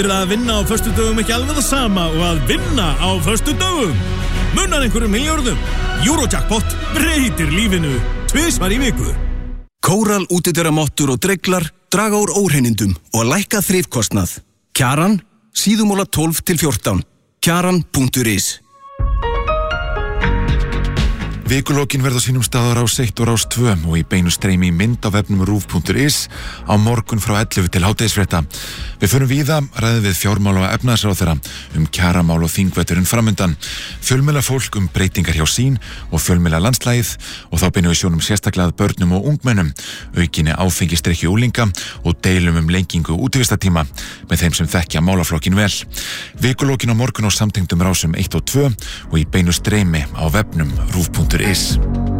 Að vinna á föstudögum ekki alveg það sama og að vinna á föstudögum. Munar einhverjum milljörðum. Eurojackpot breytir lífinu 2 í viku. Kóral útidyrramottur og dreglar draga úr óhreinindum og lækka þrifkostnað. Kjaran, síðumóla 12 til 14. Kjaran.is. Vikulókin verða á sínum stað á Rás 1 og Rás 2 og í beinu streymi í mynd á vefnum rúv.is á morgun frá 11 til hádegisfrétta. Við förum víða, ræðum við fjármála og efnahagsráðherra kjaramál og þingveturinn framundan, fjölmiðla fólk breytingar hjá sín og fjölmiðla landslægið og þá beinum við sjónum sérstaklega að börnum og ungmennum, aukinni áfengisdrykkju unglinga og deilum lengingu útivistartíma með þeim sem þekkja málaflokkin vel. Vikulókin á morgun á samtengdum Rásum 1 og 2 og í beinu streymi á vefnum rúv.is.